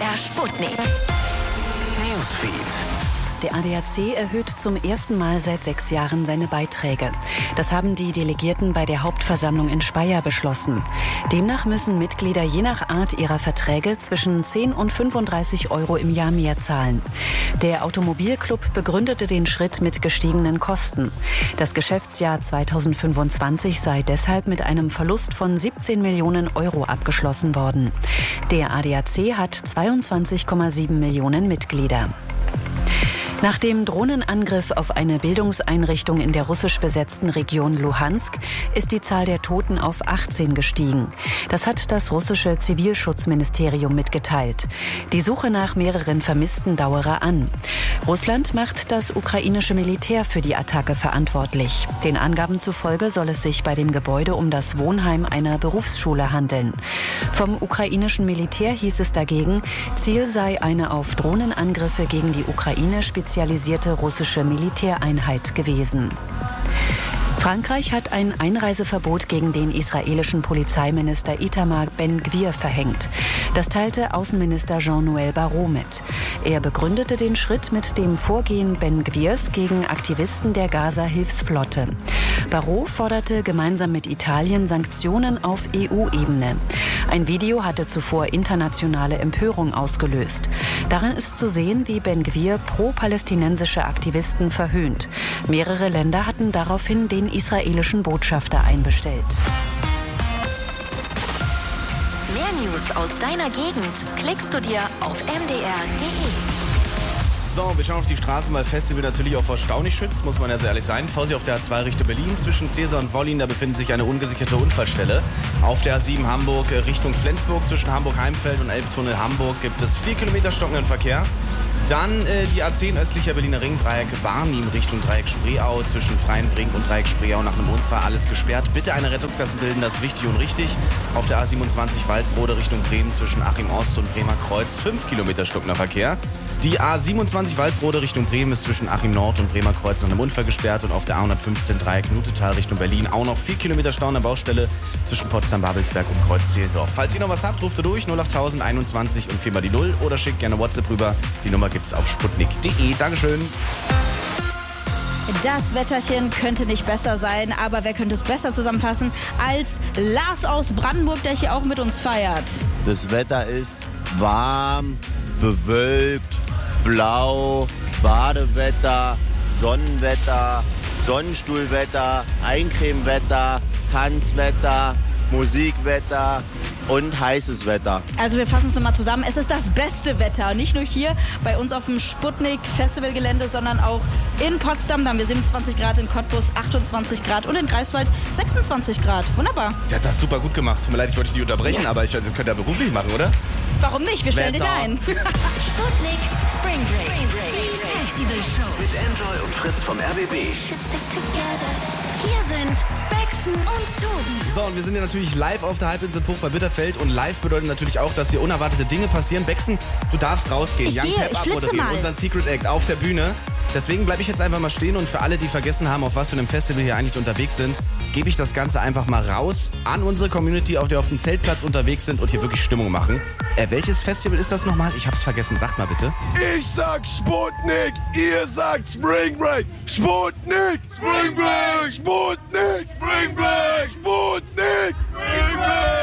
MDR Sputnik. Newsfeed. Der ADAC erhöht zum ersten Mal seit 6 Jahren seine Beiträge. Das haben die Delegierten bei der Hauptversammlung in Speyer beschlossen. Demnach müssen Mitglieder je nach Art ihrer Verträge zwischen 10 und 35 Euro im Jahr mehr zahlen. Der Automobilclub begründete den Schritt mit gestiegenen Kosten. Das Geschäftsjahr 2025 sei deshalb mit einem Verlust von 17 Millionen Euro abgeschlossen worden. Der ADAC hat 22,7 Millionen Mitglieder. Nach dem Drohnenangriff auf eine Bildungseinrichtung in der russisch besetzten Region Luhansk ist die Zahl der Toten auf 18 gestiegen. Das hat das russische Zivilschutzministerium mitgeteilt. Die Suche nach mehreren Vermissten dauere an. Russland macht das ukrainische Militär für die Attacke verantwortlich. Den Angaben zufolge soll es sich bei dem Gebäude um das Wohnheim einer Berufsschule handeln. Vom ukrainischen Militär hieß es dagegen, Ziel sei eine auf Drohnenangriffe gegen die Ukraine spezialisierte russische Militäreinheit gewesen. Frankreich hat ein Einreiseverbot gegen den israelischen Polizeiminister Itamar Ben-Gvir verhängt. Das teilte Außenminister Jean-Noël Barrot mit. Er begründete den Schritt mit dem Vorgehen Ben-Gvirs gegen Aktivisten der Gaza-Hilfsflotte. Barrot forderte gemeinsam mit Italien Sanktionen auf EU-Ebene. Ein Video hatte zuvor internationale Empörung ausgelöst. Darin ist zu sehen, wie Ben-Gvir pro-palästinensische Aktivisten verhöhnt. Mehrere Länder hatten daraufhin den israelischen Botschafter einbestellt. Mehr News aus deiner Gegend klickst du dir auf mdr.de. So, wir schauen auf die Straßen, weil Festival natürlich auch vor Stau nicht schützt, muss man ja sehr ehrlich sein. Vorsicht auf der A2 Richtung Berlin, zwischen Cäsar und Wollin, da befindet sich eine ungesicherte Unfallstelle. Auf der A7 Hamburg Richtung Flensburg, zwischen Hamburg-Heimfeld und Elbtunnel Hamburg gibt es 4 Kilometer stockenden Verkehr. Dann die A10 östlicher Berliner Ring, Dreieck Barnim Richtung Dreieck Spreeau, zwischen Freienbrink und Dreieck Spreeau nach einem Unfall alles gesperrt. Bitte eine Rettungsgasse bilden, das ist wichtig und richtig. Auf der A27 Walsrode Richtung Bremen, zwischen Achim Ost und Bremer Kreuz 5 Kilometer stockender Verkehr. Die A27 Walsrode Richtung Bremen ist zwischen Achim Nord und Bremer Kreuz nach einem Unfall gesperrt und auf der A115 Dreieck Nutetal Richtung Berlin auch noch 4 Kilometer Stau an der Baustelle zwischen Potsdam-Babelsberg und Kreuz-Zehlendorf. Falls ihr noch was habt, ruft ihr durch 08000 21 und 4 mal die 0 oder schickt gerne WhatsApp rüber. Die Nummer gibt's auf sputnik.de. Dankeschön. Das Wetterchen könnte nicht besser sein, aber wer könnte es besser zusammenfassen als Lars aus Brandenburg, der hier auch mit uns feiert. Das Wetter ist warm, bewölkt, blau, Badewetter, Sonnenwetter, Sonnenstuhlwetter, Eincremewetter, Tanzwetter, Musikwetter und heißes Wetter. Also wir fassen es nochmal zusammen. Es ist das beste Wetter. Nicht nur hier bei uns auf dem Sputnik-Festivalgelände, sondern auch in Potsdam. Da haben wir 27 Grad, in Cottbus 28 Grad und in Greifswald 26 Grad. Wunderbar. Der hat das super gut gemacht. Tut mir leid, ich wollte dich unterbrechen, aber das könnt ihr beruflich machen, oder? Warum nicht? Wir stellen dich ein. Sputnik Spring Break. Die Festivalshow. Mit Enjoy und Fritz vom RBB. Hier sind Bexen und Tobi. So, und wir sind ja natürlich live auf der Halbinsel Bruch bei Bitterfeld und live bedeutet natürlich auch, dass hier unerwartete Dinge passieren. Bexen, du darfst rausgehen. Ich gehe, ich flitze mal. Unseren Secret Act auf der Bühne. Deswegen bleibe ich jetzt einfach mal stehen und für alle, die vergessen haben, auf was für einem Festival hier eigentlich unterwegs sind, gebe ich das Ganze einfach mal raus an unsere Community, auch die auf dem Zeltplatz unterwegs sind und hier wirklich Stimmung machen. Welches Festival ist das nochmal? Ich hab's vergessen, sagt mal bitte. Ich sag Sputnik, ihr sagt Spring Break. Sputnik, Spring Break, Sputnik, Spring Break, Sputnik, Spring Break.